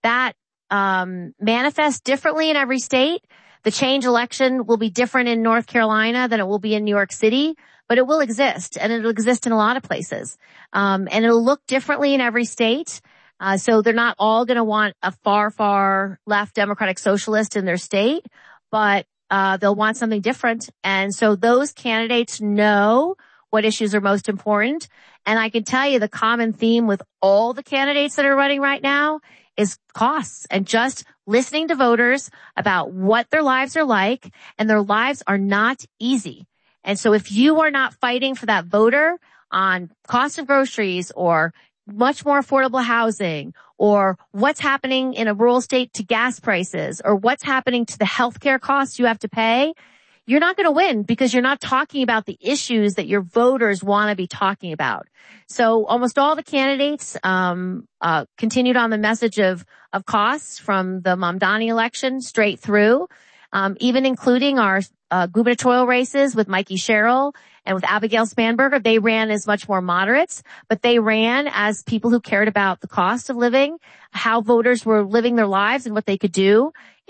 that manifests differently in every state. The change election will be different in North Carolina than it will be in New York City, but it will exist, and it'll exist in a lot of places. And it'll look differently in every state. So they're not all going to want a far, far left Democratic Socialist in their state, but they'll want something different. And so those candidates know what issues are most important. And I can tell you the common theme with all the candidates that are running right now is costs and just listening to voters about what their lives are like, and their lives are not easy. And so if you are not fighting for that voter on cost of groceries or much more affordable housing, or what's happening in a rural state to gas prices, or what's happening to the healthcare costs you have to pay, you're not going to win because you're not talking about the issues that your voters want to be talking about. So almost all the candidates continued on the message of costs from the Mamdani election straight through, even including our gubernatorial races with Mikey Sherrill and with Abigail Spanberger. They ran as much more moderates, but they ran as people who cared about the cost of living, how voters were living their lives and what they could do.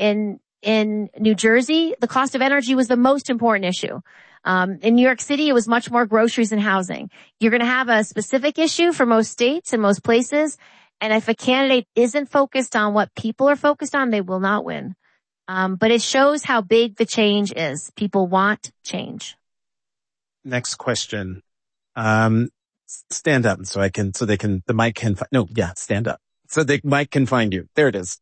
In New Jersey, the cost of energy was the most important issue. In New York City, it was much more groceries and housing. You're going to have a specific issue for most states and most places. And if a candidate isn't focused on what people are focused on, they will not win. But it shows how big the change is. People want change. Next question. Stand up the mic can, stand up. So the mic can find you. There it is.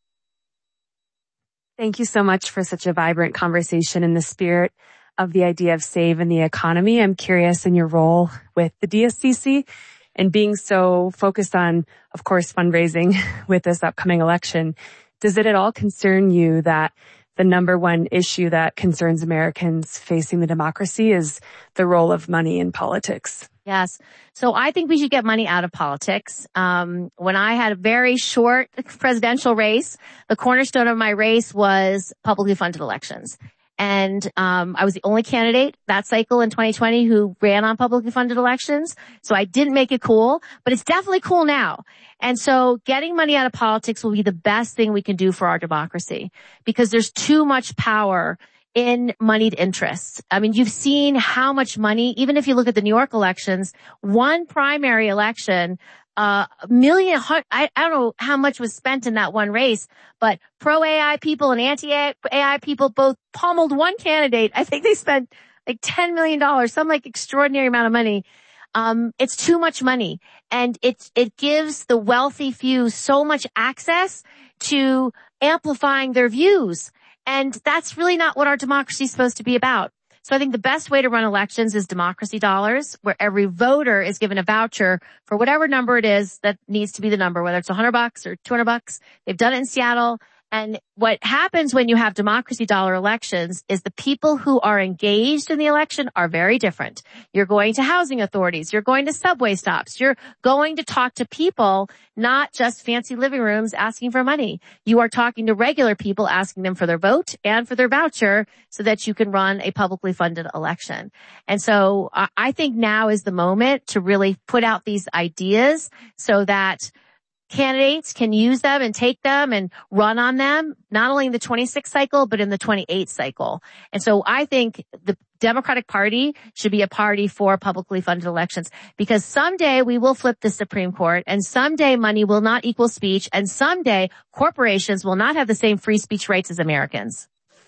Thank you so much for such a vibrant conversation in the spirit of the idea of save in the economy. I'm curious in your role with the DSCC and being so focused on, of course, fundraising with this upcoming election. Does it at all concern you that the number one issue that concerns Americans facing the democracy is the role of money in politics? Yes. So I think we should get money out of politics. When I had a very short presidential race, the cornerstone of my race was publicly funded elections. And I was the only candidate that cycle in 2020 who ran on publicly funded elections. So I didn't make it cool, but it's definitely cool now. And so getting money out of politics will be the best thing we can do for our democracy, because there's too much power in moneyed interests. I mean, you've seen how much money, even if you look at the New York elections, one primary election, I don't know how much was spent in that one race, but pro-AI people and anti-AI people both pummeled one candidate. I think they spent like $10 million, some like extraordinary amount of money. It's too much money, and it gives the wealthy few so much access to amplifying their views. And that's really not what our democracy is supposed to be about. So I think the best way to run elections is democracy dollars, where every voter is given a voucher for whatever number it is that needs to be the number, whether it's $100 or $200. They've done it in Seattle. And what happens when you have democracy dollar elections is the people who are engaged in the election are very different. You're going to housing authorities. You're going to subway stops. You're going to talk to people, not just fancy living rooms asking for money. You are talking to regular people asking them for their vote and for their voucher so that you can run a publicly funded election. And so I think now is the moment to really put out these ideas so that candidates can use them and take them and run on them, not only in the 26th cycle, but in the 28th cycle. And so I think the Democratic Party should be a party for publicly funded elections, because someday we will flip the Supreme Court, and someday money will not equal speech, and someday corporations will not have the same free speech rights as Americans.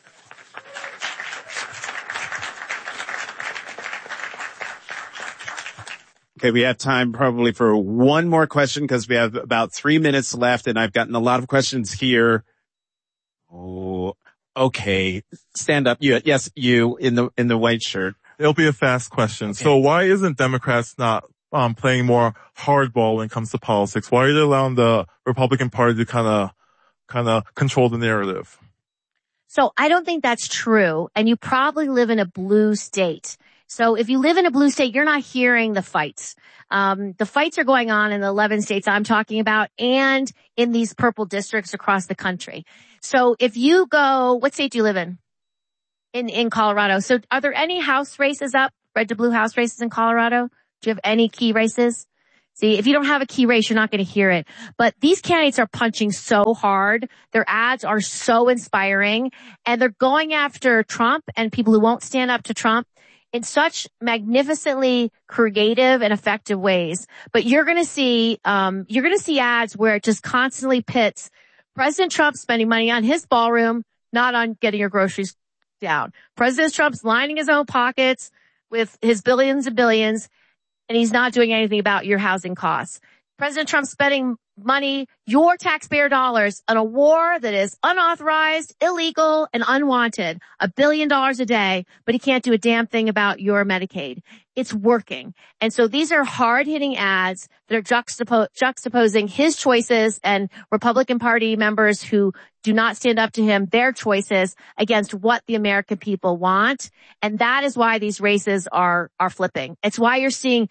Okay, we have time probably for one more question because we have about 3 minutes left, and I've gotten a lot of questions here. Oh, okay. Stand up. You in the white shirt. It'll be a fast question. Okay. So why isn't Democrats not playing more hardball when it comes to politics? Why are they allowing the Republican Party to kind of control the narrative? So I don't think that's true, and you probably live in a blue state. So if you live in a blue state, you're not hearing the fights. The fights are going on in the 11 states I'm talking about and in these purple districts across the country. So if you go, what state do you live in? In Colorado. So are there any House races up, red to blue House races in Colorado? Do you have any key races? See, if you don't have a key race, you're not going to hear it. But these candidates are punching so hard. Their ads are so inspiring, and they're going after Trump and people who won't stand up to Trump in such magnificently creative and effective ways. But you're going to see ads where it just constantly pits President Trump spending money on his ballroom, not on getting your groceries down. President Trump's lining his own pockets with his billions and billions, and he's not doing anything about your housing costs. President Trump spending money, your taxpayer dollars, on a war that is unauthorized, illegal, and unwanted. $1 billion a day, but he can't do a damn thing about your Medicaid. It's working. And so these are hard-hitting ads that are juxtaposing his choices and Republican Party members who do not stand up to him, their choices against what the American people want. And that is why these races are flipping. It's why you're seeing,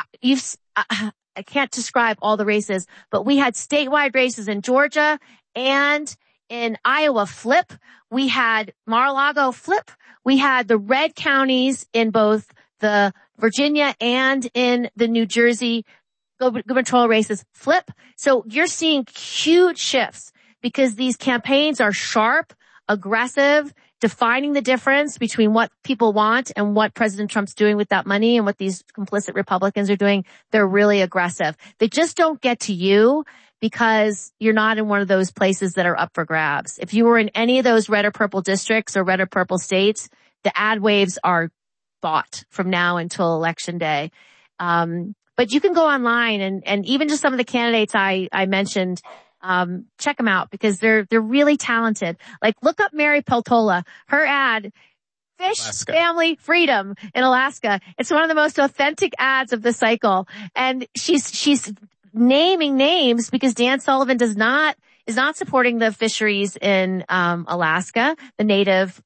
I can't describe all the races, but we had statewide races in Georgia and in Iowa flip. We had Mar-a-Lago flip. We had the red counties in both the Virginia and in the New Jersey gubernatorial races flip. So you're seeing huge shifts because these campaigns are sharp, aggressive, defining the difference between what people want and what President Trump's doing with that money and what these complicit Republicans are doing. They're really aggressive. They just don't get to you because you're not in one of those places that are up for grabs. If you were in any of those red or purple districts or red or purple states, the ad waves are bought from now until election day. But you can go online and even just some of the candidates I mentioned, check them out because they're really talented. Like look up Mary Peltola, her ad, Fish Alaska. Family Freedom in Alaska. It's one of the most authentic ads of the cycle. And she's naming names because Dan Sullivan is not supporting the fisheries in, Alaska, the native,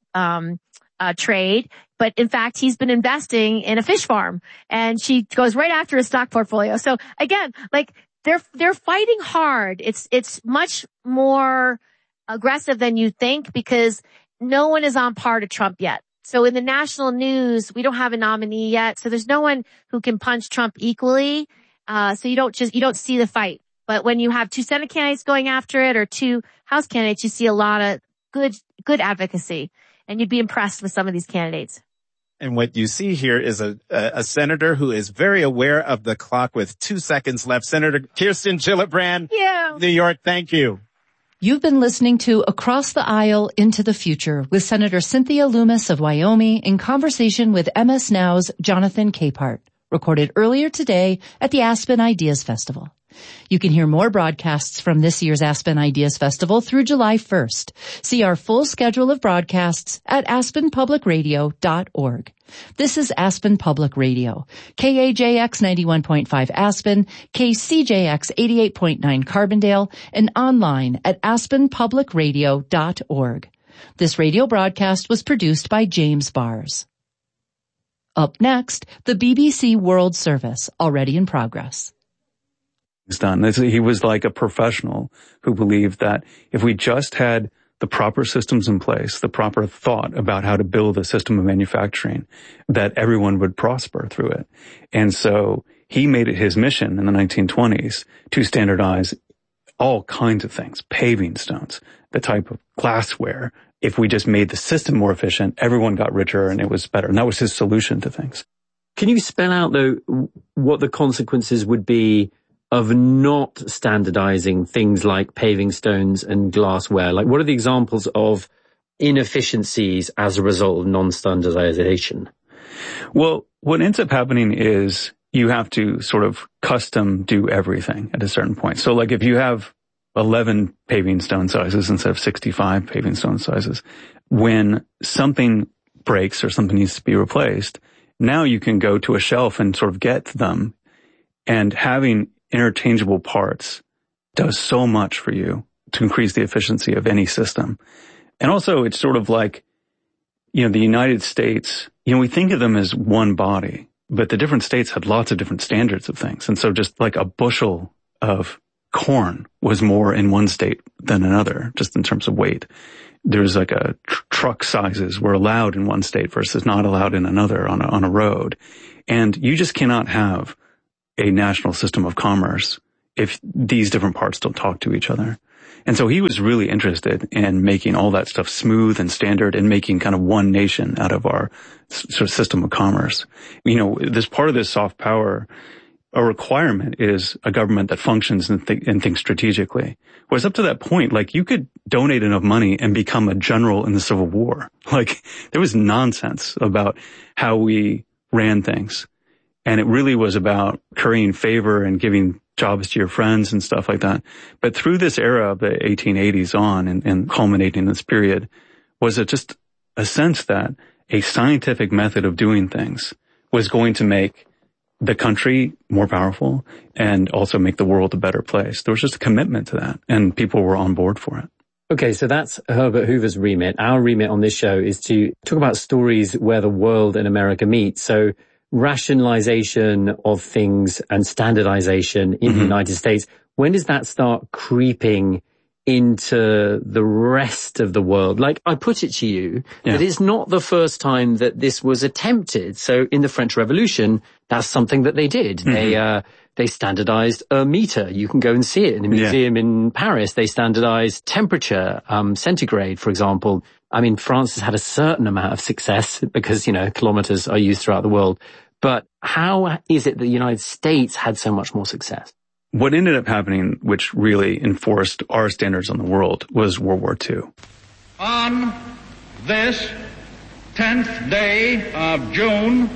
trade. But in fact, he's been investing in a fish farm and she goes right after his stock portfolio. So again, like, they're fighting hard. It's much more aggressive than you think because no one is on par to Trump yet. So in the national news, we don't have a nominee yet. So there's no one who can punch Trump equally. So you don't see the fight. But when you have 2 Senate candidates going after it or 2 House candidates, you see a lot of good advocacy. And you'd be impressed with some of these candidates. And what you see here is a senator who is very aware of the clock with 2 seconds left. Senator Kirsten Gillibrand, New York, thank you. You've been listening to Across the Aisle into the Future with Senator Cynthia Lummis of Wyoming in conversation with MS Now's Jonathan Capehart, recorded earlier today at the Aspen Ideas Festival. You can hear more broadcasts from this year's Aspen Ideas Festival through July 1st. See our full schedule of broadcasts at aspenpublicradio.org. This is Aspen Public Radio, KAJX 91.5 Aspen, KCJX 88.9 Carbondale, and online at aspenpublicradio.org. This radio broadcast was produced by James Bars. Up next, the BBC World Service, already in progress. Done. He was like a professional who believed that if we just had the proper systems in place, the proper thought about how to build a system of manufacturing, that everyone would prosper through it. And so he made it his mission in the 1920s to standardize all kinds of things, paving stones, the type of glassware. If we just made the system more efficient, everyone got richer and it was better. And that was his solution to things. Can you spell out, though, what the consequences would be of not standardizing things like paving stones and glassware? Like, what are the examples of inefficiencies as a result of non-standardization? Well, what ends up happening is you have to sort of custom do everything at a certain point. So like if you have 11 paving stone sizes instead of 65 paving stone sizes, when something breaks or something needs to be replaced, now you can go to a shelf and sort of get them, and having interchangeable parts does so much for you to increase the efficiency of any system. And also it's sort of like, the United States, we think of them as one body, but the different states had lots of different standards of things. And so just like a bushel of corn was more in one state than another, just in terms of weight. There's like a truck sizes were allowed in one state versus not allowed in another on a road. And you just cannot have a national system of commerce if these different parts don't talk to each other? And so he was really interested in making all that stuff smooth and standard and making kind of one nation out of our sort of system of commerce. You know, this part of this soft power, a requirement is a government that functions and thinks strategically. Whereas up to that point, like, you could donate enough money and become a general in the Civil War. Like, there was nonsense about how we ran things. And it really was about currying favor and giving jobs to your friends and stuff like that. But through this era of the 1880s on and culminating this period, was it just a sense that a scientific method of doing things was going to make the country more powerful and also make the world a better place. There was just a commitment to that, and people were on board for it. Okay, so that's Herbert Hoover's remit. Our remit on this show is to talk about stories where the world and America meet. So rationalization of things and standardization in the United States. When does that start creeping into the rest of the world? Like, I put it to you that it's not the first time that this was attempted. So in the French Revolution, that's something that they did. They standardized a meter. You can go and see it in a museum in Paris. They standardized temperature, centigrade, for example. I mean, France has had a certain amount of success because, you know, kilometers are used throughout the world. But how is it that the United States had so much more success? What ended up happening, which really enforced our standards on the world, was World War II. On this 10th day of June,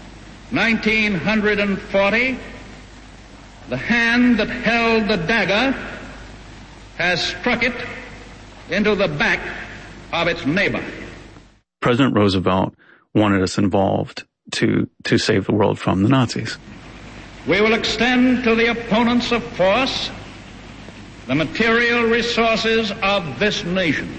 1940, the hand that held the dagger has struck it into the back of its neighbor. President Roosevelt wanted us involved to save the world from the Nazis. We will extend to the opponents of force the material resources of this nation.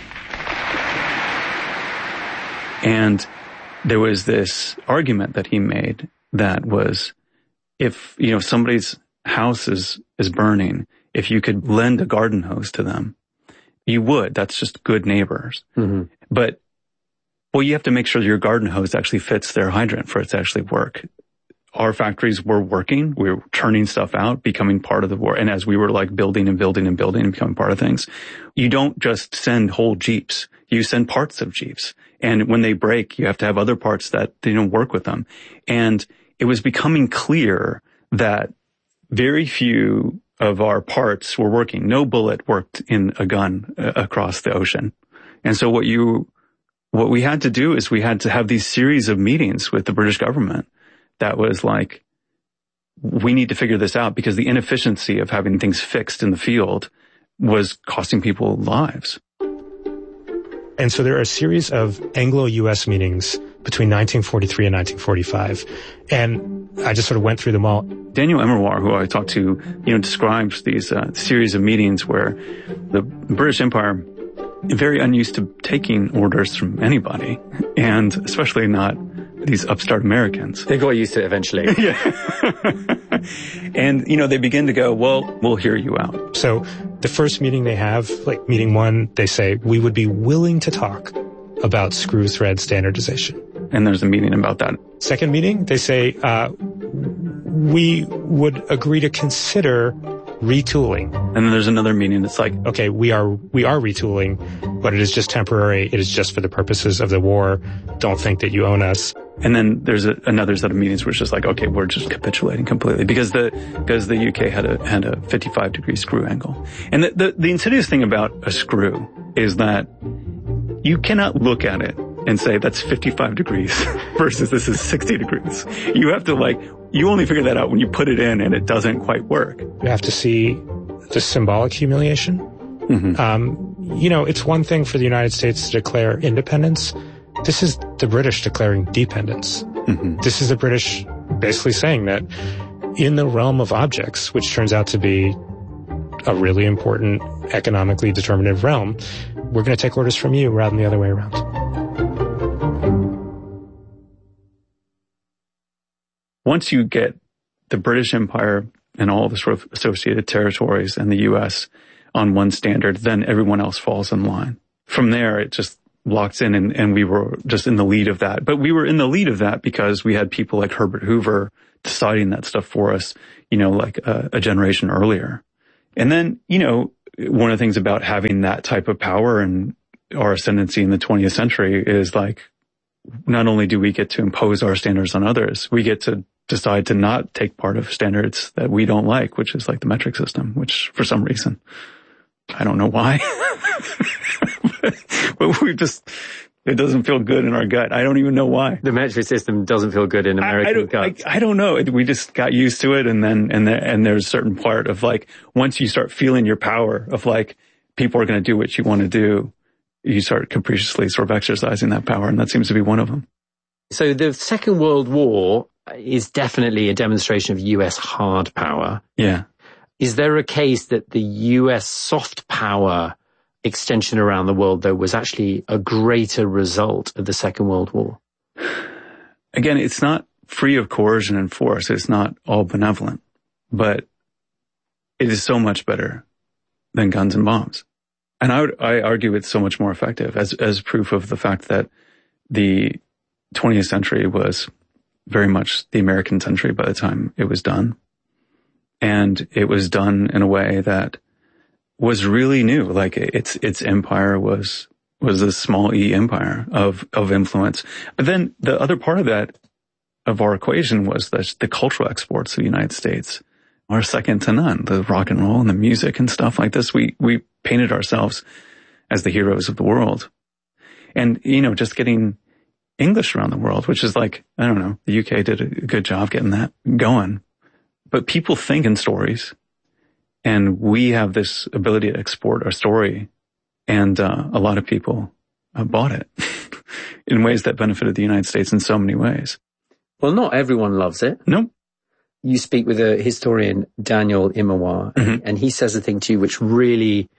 And there was this argument that he made that was, if, you know, somebody's house is burning, if you could lend a garden hose to them, you would. That's just good neighbors. But, well, you have to make sure your garden hose actually fits their hydrant for it to actually work. Our factories were working. We were turning stuff out, becoming part of the war. And as we were like building and becoming part of things, you don't just send whole Jeeps. You send parts of Jeeps. And when they break, you have to have other parts that they don't work with them. And it was becoming clear that very few of our parts were working. No bullet worked in a gun across the ocean. And so what we had to do is we had to have these series of meetings with the British government that was like, we need to figure this out because the inefficiency of having things fixed in the field was costing people lives. And so there are a series of Anglo-US meetings between 1943 and 1945. And I just sort of went through them all. Daniel Emerwar, who I talked to, describes these series of meetings where the British Empire, very unused to taking orders from anybody, and especially not these upstart Americans. They got used to it eventually. And, they begin to go, well, we'll hear you out. So the first meeting they have, like meeting one, they say, we would be willing to talk about screw thread standardization. And there's a meeting about that. Second meeting, they say, we would agree to consider retooling. And then there's another meeting that's like, okay, we are retooling, but it is just temporary. It is just for the purposes of the war. Don't think that you own us. And then there's another set of meetings where it's just like, okay, we're just capitulating completely because the UK had a 55-degree screw angle. And the insidious thing about a screw is that you cannot look at it and say that's 55 degrees versus this is 60 degrees. You have to you only figure that out when you put it in and it doesn't quite work. You have to see the symbolic humiliation. It's one thing for the United States to declare independence. This is the British declaring dependence. This is the British basically saying that in the realm of objects, which turns out to be a really important economically determinative realm, we're going to take orders from you rather than the other way around. Once you get the British Empire and all the sort of associated territories and the U.S. on one standard, then everyone else falls in line. From there, it just locks in and we were just in the lead of that. But we were in the lead of that because we had people like Herbert Hoover deciding that stuff for us, like a generation earlier. And then, one of the things about having that type of power and our ascendancy in the 20th century is like, not only do we get to impose our standards on others, we get to decide to not take part of standards that we don't like, which is like the metric system, which for some reason, I don't know why, but it doesn't feel good in our gut. I don't even know why. The metric system doesn't feel good in American guts. I don't know. We just got used to it. And there's a certain part of like, once you start feeling your power of like, people are going to do what you want to do, you start capriciously sort of exercising that power. And that seems to be one of them. So the Second World War is definitely a demonstration of US hard power. Yeah. Is there a case that the US soft power extension around the world, though, was actually a greater result of the Second World War? Again, it's not free of coercion and force. It's not all benevolent, but it is so much better than guns and bombs. And I argue it's so much more effective as proof of the fact that the 20th century was very much the American century by the time it was done. And it was done in a way that was really new. Like its empire was a small e empire of influence. But then the other part of that, of our equation, was the cultural exports of the United States are second to none. The rock and roll and the music and stuff like this. We painted ourselves as the heroes of the world. And, just getting English around the world, which is like, I don't know, the UK did a good job getting that going. But people think in stories, and we have this ability to export our story. And a lot of people bought it in ways that benefited the United States in so many ways. Well, not everyone loves it. No. You speak with a historian, Daniel Immerwahr, and he says a thing to you which really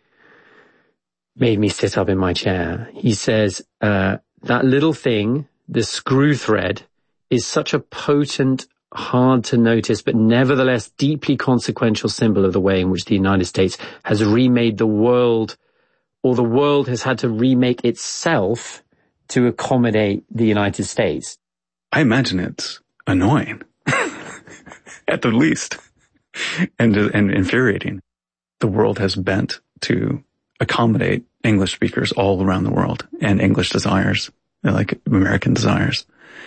made me sit up in my chair. He says, that little thing, the screw thread, is such a potent, hard to notice, but nevertheless deeply consequential symbol of the way in which the United States has remade the world, or the world has had to remake itself to accommodate the United States. I imagine it's annoying, at the least, and infuriating. The world has bent to accommodate English speakers all around the world and English desires, like American desires.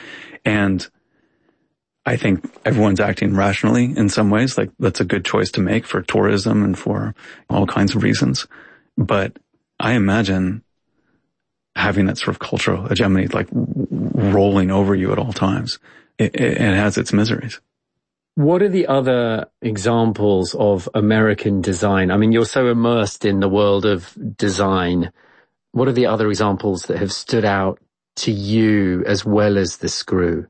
And I think everyone's acting rationally in some ways. Like, that's a good choice to make for tourism and for all kinds of reasons. But I imagine having that sort of cultural hegemony, like rolling over you at all times, it has its miseries. What are the other examples of American design? I mean, you're so immersed in the world of design. What are the other examples that have stood out to you as well as the screw?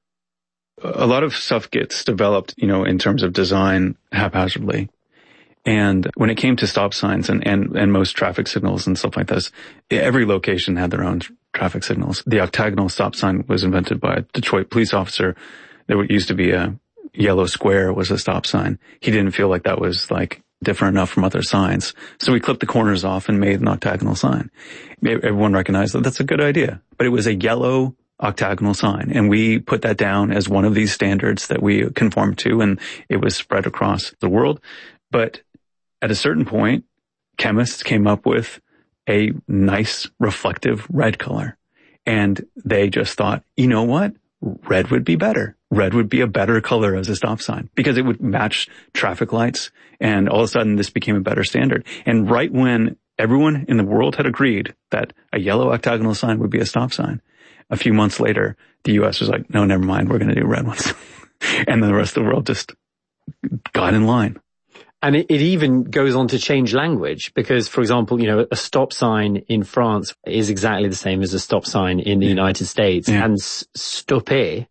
A lot of stuff gets developed, in terms of design haphazardly. And when it came to stop signs and most traffic signals and stuff like this, every location had their own traffic signals. The octagonal stop sign was invented by a Detroit police officer. There used to be a yellow square was a stop sign. He didn't feel like that was like different enough from other signs. So we clipped the corners off and made an octagonal sign. Everyone recognized that that's a good idea, but it was a yellow octagonal sign. And we put that down as one of these standards that we conformed to, and it was spread across the world. But at a certain point, chemists came up with a nice reflective red color. And they just thought, you know what? Red would be better. Red would be a better color as a stop sign because it would match traffic lights. And all of a sudden this became a better standard. And right when everyone in the world had agreed that a yellow octagonal sign would be a stop sign, a few months later, the US was like, no, never mind. We're going to do red ones. And then the rest of the world just got in line. And it even goes on to change language because, for example, a stop sign in France is exactly the same as a stop sign in the United States. Yeah. And stopper,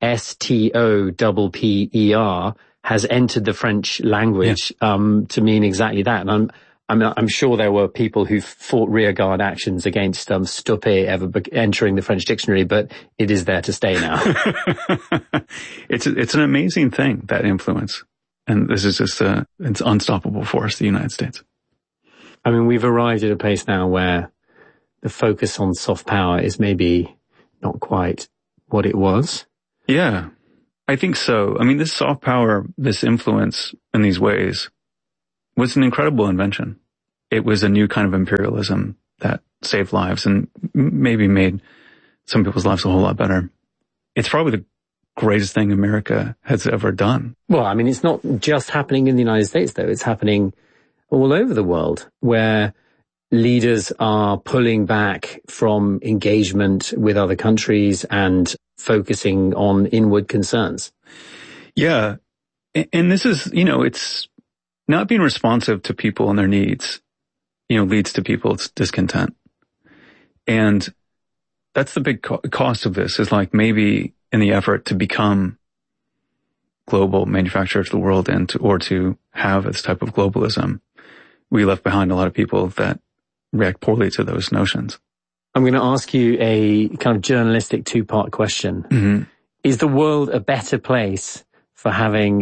S-T-O-P-P-E-R, has entered the French language, to mean exactly that. And I'm sure there were people who fought rearguard actions against stopper ever entering the French dictionary, but it is there to stay now. It's an amazing thing, that influence. And this is just it's unstoppable force, the United States. I mean, we've arrived at a place now where the focus on soft power is maybe not quite what it was. Yeah. I think so. I mean, this soft power, this influence in these ways was an incredible invention. It was a new kind of imperialism that saved lives and maybe made some people's lives a whole lot better. It's probably the greatest thing America has ever done. Well, I mean, it's not just happening in the United States, though. It's happening all over the world, where leaders are pulling back from engagement with other countries and focusing on inward concerns. Yeah. And this is, it's not being responsive to people and their needs, leads to people's discontent. And that's the big cost of this, is like maybe in the effort to become global manufacturer of the world or to have this type of globalism, we left behind a lot of people that react poorly to those notions. I'm going to ask you a kind of journalistic two-part question. Mm-hmm. Is the world a better place for having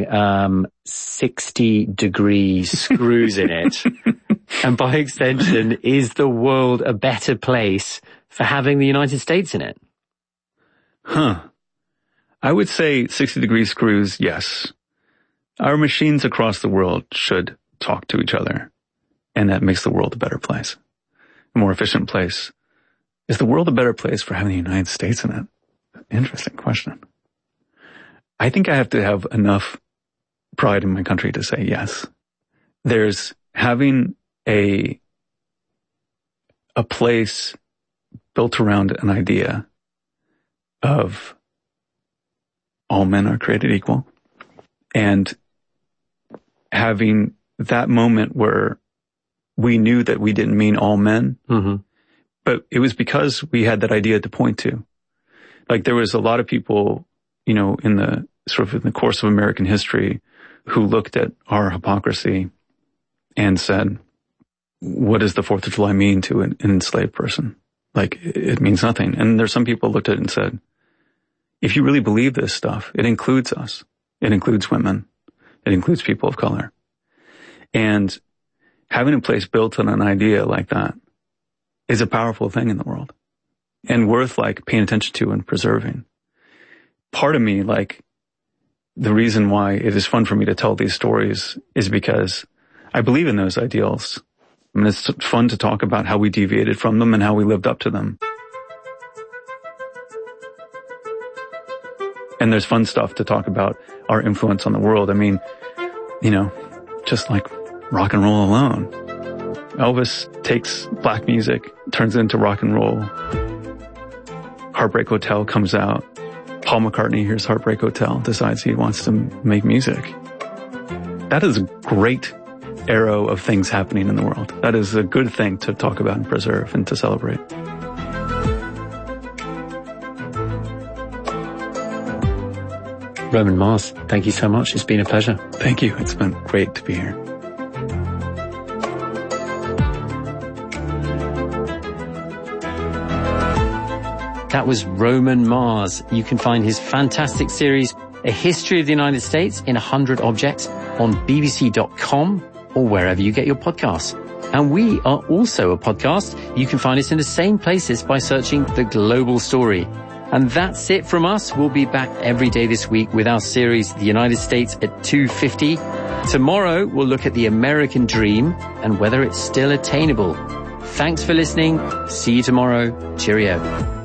60-degree screws in it? And by extension, is the world a better place for having the United States in it? I would say 60-degree screws, yes. Our machines across the world should talk to each other, and that makes the world a better place, a more efficient place. Is the world a better place for having the United States in it? Interesting question. I think I have to have enough pride in my country to say yes. There's having a place built around an idea of all men are created equal, and having that moment where we knew that we didn't mean all men, but it was because we had that idea to point to. Like there was a lot of people, in the course of American history who looked at our hypocrisy and said, what does the 4th of July mean to an enslaved person? Like it means nothing. And there's some people who looked at it and said, if you really believe this stuff, it includes us. It includes women. It includes people of color. And having a place built on an idea like that is a powerful thing in the world and worth paying attention to and preserving. Part of me, the reason why it is fun for me to tell these stories is because I believe in those ideals. I mean, it's fun to talk about how we deviated from them and how we lived up to them. And there's fun stuff to talk about our influence on the world. I mean, just like rock and roll alone. Elvis takes black music, turns it into rock and roll. Heartbreak Hotel comes out. Paul McCartney hears Heartbreak Hotel, decides he wants to make music. That is a great arrow of things happening in the world. That is a good thing to talk about and preserve and to celebrate. Roman Mars, thank you so much. It's been a pleasure. Thank you. It's been great to be here. That was Roman Mars. You can find his fantastic series, A History of the United States in 100 Objects, on bbc.com or wherever you get your podcasts. And we are also a podcast. You can find us in the same places by searching The Global Story. And that's it from us. We'll be back every day this week with our series, The United States at 250. Tomorrow, we'll look at the American dream and whether it's still attainable. Thanks for listening. See you tomorrow. Cheerio.